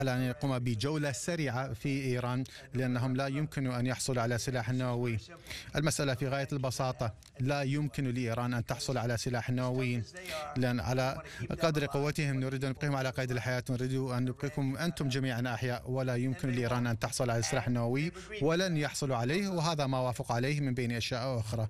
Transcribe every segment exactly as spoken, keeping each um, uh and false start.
أن يقوم بجولة سريعة في إيران لأنهم لا يمكن أن يحصلوا على سلاح نووي. المسألة في غاية البساطة، لا يمكن لإيران أن تحصل على سلاح نووي، لأن على قدر قوتهم نريد أن نبقيهم على قيد الحياة، نريد أن نبقيكم أنتم جميعا أحياء، ولا يمكن لإيران أن تحصل على سلاح نووي ولن يحصلوا عليه، وهذا ما وافق عليه من بين أشياء أخرى.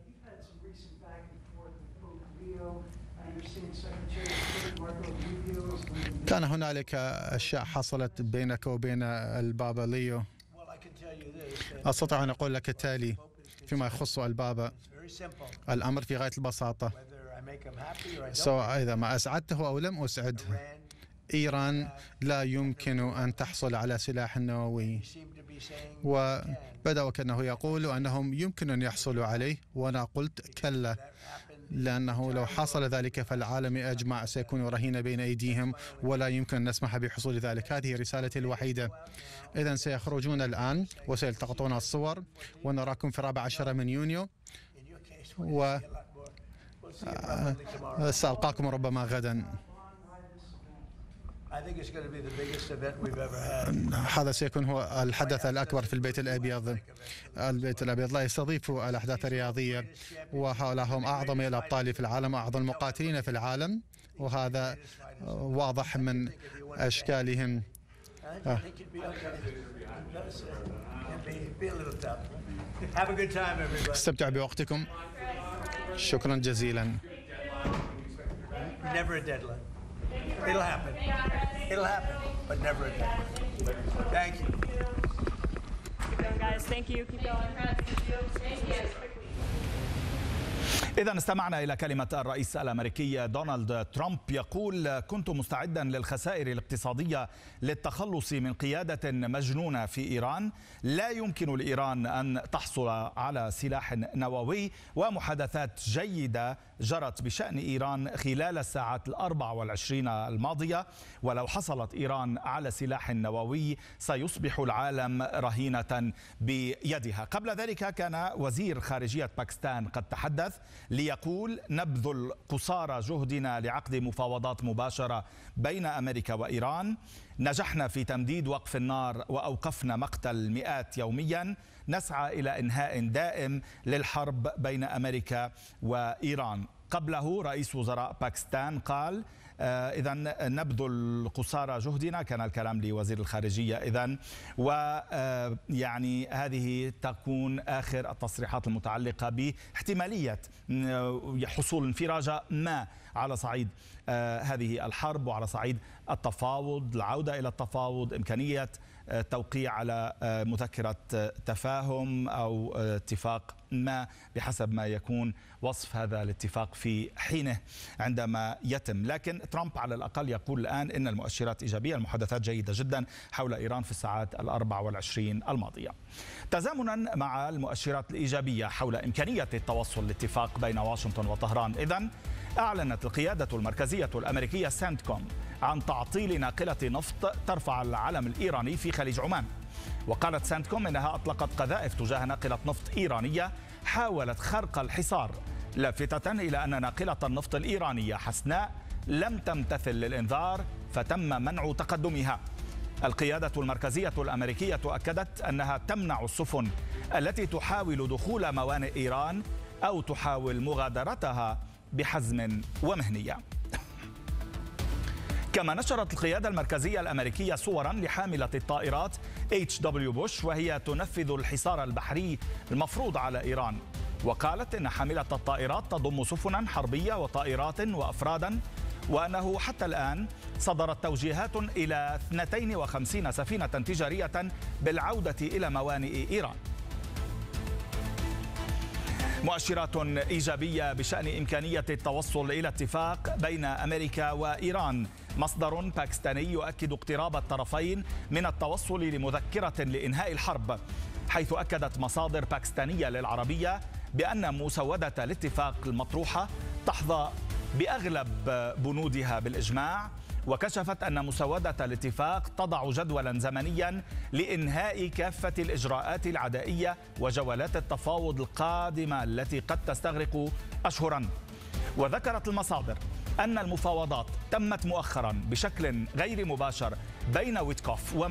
كان هنالك أشياء حصلت بينك وبين البابا ليو. أستطيع أن أقول لك التالي فيما يخص البابا. الأمر في غاية البساطة، سواء إذا ما أسعدته أو لم أسعده، إيران لا يمكن أن تحصل على سلاح نووي، وبدأ وكأنه يقول أنهم يمكن أن يحصلوا عليه، وأنا قلت كلا، لأنه لو حصل ذلك فالعالم أجمع سيكون رهين بين أيديهم ولا يمكن أن نسمح بحصول ذلك. هذه رسالتي الوحيدة. إذن سيخرجون الآن وسيلتقطون الصور، ونراكم في الرابع عشر من يونيو، و سألقاكم ربما غدا. هذا سيكون هو الحدث الأكبر في البيت الأبيض. البيت الأبيض لا يستضيف الأحداث الرياضية، وهؤلاء هم أعظم الأبطال في العالم وأعظم المقاتلين في العالم، وهذا واضح من أشكالهم. استمتعوا بوقتكم. شكرا جزيلا. It'll happen. It'll happen, but never again. Thank you. Keep going, guys. Thank you. Keep going. Thank you. إذا استمعنا إلى كلمة الرئيس الأمريكي دونالد ترامب يقول: كنت مستعدا للخسائر الاقتصادية للتخلص من قيادة مجنونة في إيران. لا يمكن لإيران أن تحصل على سلاح نووي، ومحادثات جيدة جرت بشأن إيران خلال الساعات الأربع والعشرين الماضية، ولو حصلت إيران على سلاح نووي سيصبح العالم رهينة بيدها. قبل ذلك كان وزير خارجية باكستان قد تحدث ليقول: نبذل قصارى جهدنا لعقد مفاوضات مباشرة بين أمريكا وإيران. نجحنا في تمديد وقف النار وأوقفنا مقتل مئات يوميا. نسعى إلى إنهاء دائم للحرب بين أمريكا وإيران. قبله رئيس وزراء باكستان قال: إذا نبذل قصارى جهدنا، كان الكلام لوزير الخارجية إذن، ويعني هذه تكون آخر التصريحات المتعلقة باحتمالية حصول انفراجة ما على صعيد هذه الحرب وعلى صعيد التفاوض، العودة إلى التفاوض، إمكانية توقيع على مذكرة تفاهم أو اتفاق ما بحسب ما يكون وصف هذا الاتفاق في حينه عندما يتم. لكن ترامب على الأقل يقول الآن إن المؤشرات إيجابية، المحادثات جيدة جدا حول إيران في الساعات الأربع والعشرين الماضية. تزامنا مع المؤشرات الإيجابية حول إمكانية التوصل لاتفاق بين واشنطن وطهران، إذن أعلنت القيادة المركزية الأمريكية سنتكوم عن تعطيل ناقلة نفط ترفع العلم الإيراني في خليج عمان. وقالت سنتكوم إنها أطلقت قذائف تجاه ناقلة نفط إيرانية حاولت خرق الحصار، لافتة إلى أن ناقلة النفط الإيرانية حسناء لم تمتثل للإنذار فتم منع تقدمها. القيادة المركزية الأمريكية أكدت أنها تمنع السفن التي تحاول دخول موانئ إيران أو تحاول مغادرتها بحزم ومهنية. كما نشرت القيادة المركزية الأمريكية صورا لحاملة الطائرات إتش دبليو بوش وهي تنفذ الحصار البحري المفروض على إيران، وقالت إن حاملة الطائرات تضم سفنا حربية وطائرات وأفرادا، وأنه حتى الآن صدرت توجيهات إلى اثنتين وخمسين سفينة تجارية بالعودة إلى موانئ إيران. مؤشرات إيجابية بشأن إمكانية التوصل إلى اتفاق بين أمريكا وإيران. مصدر باكستاني يؤكد اقتراب الطرفين من التوصل لمذكرة لإنهاء الحرب، حيث أكدت مصادر باكستانية للعربية بأن مسودة الاتفاق المطروحة تحظى بأغلب بنودها بالإجماع، وكشفت أن مسودة الاتفاق تضع جدولا زمنيا لإنهاء كافة الإجراءات العدائية وجولات التفاوض القادمة التي قد تستغرق أشهرا. وذكرت المصادر أن المفاوضات تمت مؤخرا بشكل غير مباشر بين ويتكوف